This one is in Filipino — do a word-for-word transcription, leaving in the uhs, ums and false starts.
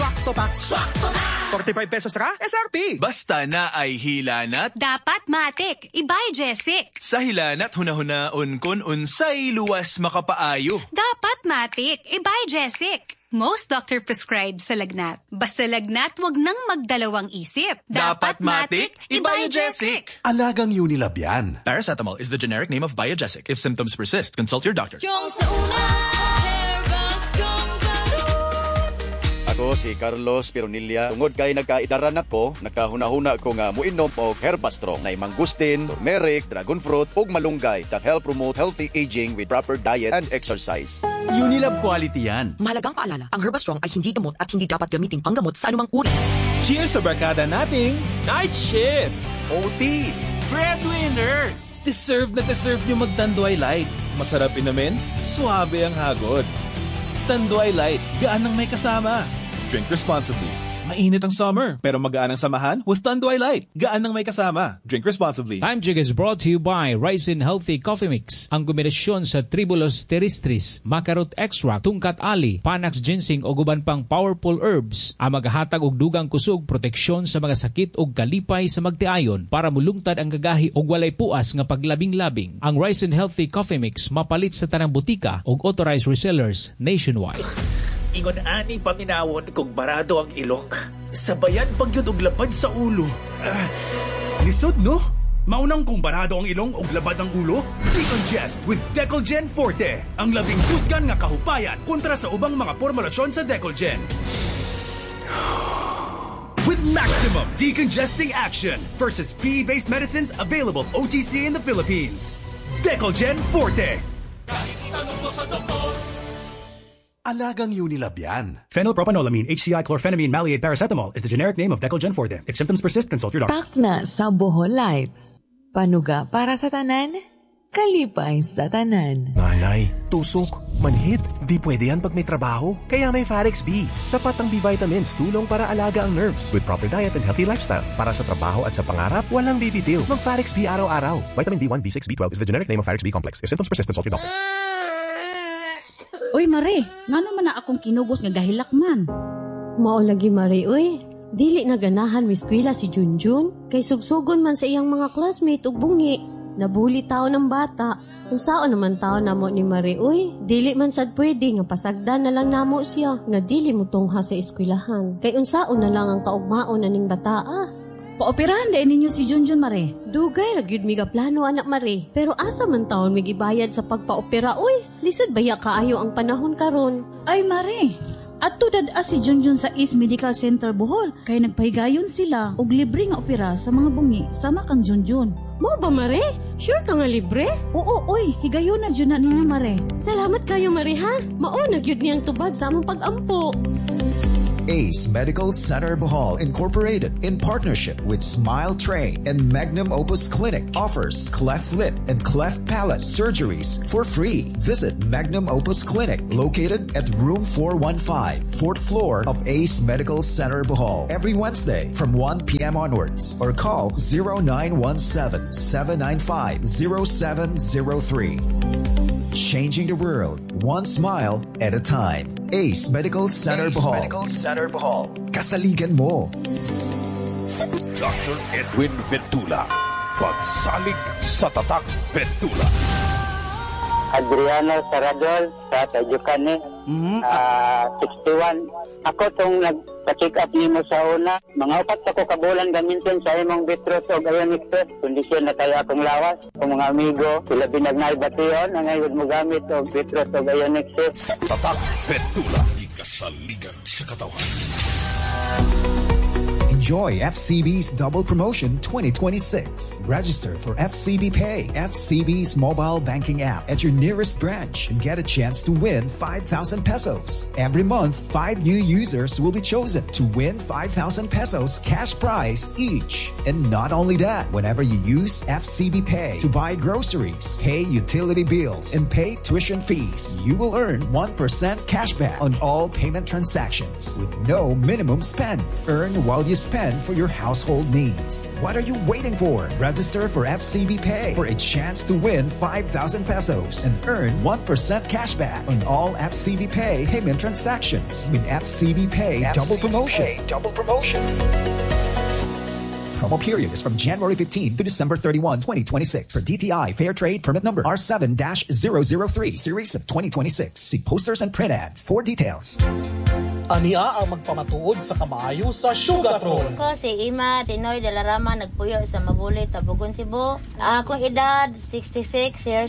Swak to pak. Swak to pak. forty-five pesos ra, S R P. Basta na ay hilanat. Dapat matik, ibay Jessic. Sa hilanat hunahuna-un kun unsay luwas makapaayo. Dapat matik, ibay Jessic. Most doctor prescribe sa lagnat. Basta lagnat, wag nang magdalawang isip. Dapat matik, i-Biogesic. Alagang Unilab yan. Paracetamol is the generic name of Biogesic. If symptoms persist, consult your doctor. Strong sa una, Herbal Strong Garut. Ako si Carlos Pironilla. Tungod kay nagkaidaran ako, nakahuna-huna ko nga muinom og Herbastrong na mangustin, turmeric, dragon fruit ug malunggay that help promote healthy aging with proper diet and exercise. Unilab quality yan. Mahalagang paalala, ang Herbastrong ay hindi gamot at hindi dapat gamitin panggamot sa anumang uri. Cheers sa barkada nating Night Shift, O T, Breadwinner. Deserve na deserve nyo magtanduay light. Masarap inamin, suabe ang hagod. Tanduay light, gaan ang may kasama. Drink responsibly. Mainit ang summer, pero magaan ang samahan with Tanduay Light. Gaan ng may kasama. Drink responsibly. Time Check is brought to you by Ryzen Healthy Coffee Mix. Ang kombinasyon sa Tribulus terrestris, Macarot Extract, Tungkat Ali, Panax Ginseng o guban pang powerful herbs ang maghatag og dugang kusog proteksyon sa mga sakit og kalipay sa magtiayon para mulungtad ang gagahi og walay puas nga paglabing-labing. Ang Ryzen Healthy Coffee Mix mapalit sa tanang butika og authorized resellers nationwide. Ingon ani paminawon kung barado ang ilok. Sabayan pagyud og labad sa ulo. Uh, lisod no? Maunang kung barado ang ilong og labad ang ulo? Decongest with Decolgen Forte. Ang labing husgan nga kahupayan kontra sa ubang mga formulasyon sa Decolgen. With maximum decongesting action versus P E-based medicines available O T C in the Philippines. Decolgen Forte. Kahit itanong mo sa doktor, Alagang Unilab yan. Phenylpropanolamine, H C I, chlorphenamine, maleate, paracetamol is the generic name of Decolgen Forte. If symptoms persist, consult your doctor. Takna sa Bohol Light. Panuga para sa tanan, kalipay sa tanan. Nanay, tusok, manhid, di pwede yan pag may trabaho. Kaya may Farex B. Sapat ang B-vitamins, tulong para alaga ang nerves. With proper diet and healthy lifestyle. Para sa trabaho at sa pangarap, walang bibitiw. Mag-Farex B araw-araw. Vitamin B one, B six, B twelve is the generic name of Farex B complex. If symptoms persist, consult your doctor. Uy, Mare, nga naman na akong kinugos nga gahilak man. Mao lagi, Mare, uy. Dili na ganahan miskwila si Junjun. Kay sugsugon man sa iyang mga classmate ug bungi. Nabuli tao ng bata. Kung saan naman tao namo ni Mare, uy. Dili man sad pwede nga pasagdan na lang namo siya. Nga dili mo tungha sa eskwilahan. Kay unsaon na lang ang kaugmaon na ning bataa. Paoperahan dahil ninyo si Junjun, Mare. Dugay, ragyod mi plano, anak Mare. Pero asa man taon may gibayad sa pagpaopera, uy. Lisod baya kaayo ang panahon karon. Ay, Mare. At tudad si Junjun sa East Medical Center Bohol. Kaya nagpahigayon sila og libre nga opera sa mga bungi sama kang Junjun. Mo ba, Mare? Sure ka nga libre? Oo, oy. Higayon na dyan na niya, Mare. Salamat kayo, Mare, ha? Mao, nagyod niyang tubag sa among pag-ampo. Ace Medical Center Bohol Incorporated, in partnership with Smile Train and Magnum Opus Clinic, offers cleft lip and cleft palate surgeries for free. Visit Magnum Opus Clinic, located at room four one five, fourth floor of Ace Medical Center Bohol, every Wednesday from one p.m. onwards, or call zero nine one seven, seven nine five, zero seven zero three. Changing the world, one smile at a time. Ace Medical Center Bohol. Medical Center Bohol. Kasaligan mo. Doctor Edwin Ventula. Pagsalig sa Tatak Ventula. Adriano Saradol sa Tajucane, mm-hmm. uh, sixty-one. Ako tong nagpa-check up nimo sa una. Mga upat ako kabulan gamitin sa imong Vitros o Ionic test. Kondisyon na tayo akong lawas. Kung mga amigo, sila binagnay bation, ang ngayon mo gamit o Vitros o Ionic test. Tatak Ventula. Ikasaligan sa katawan. Enjoy F C B's Double Promotion twenty twenty-six. Register for F C B Pay, F C B's mobile banking app at your nearest branch and get a chance to win five thousand pesos. Every month, five new users will be chosen to win five thousand pesos cash prize each. And not only that, whenever you use F C B Pay to buy groceries, pay utility bills, and pay tuition fees, you will earn one percent cashback on all payment transactions with no minimum spend. Earn while you spend. spend for your household needs. What are you waiting for? Register for F C B Pay for a chance to win five thousand pesos and earn one percent cashback on all F C B Pay payment transactions with F C B Pay Double Promotion. Double promotion. Promo period is from January fifteenth to December thirty-first, twenty twenty-six. For D T I Fair Trade Permit Number R seven dash zero zero three, Series of twenty twenty-six. See posters and print ads for details. Ania ang magpamatuod sa kamayo sa Sugartron. Ako si Ima Tinoy de la Rama, nagpuyo sa Mabulit, Tabugon, Cebu. Akong edad sixty-six years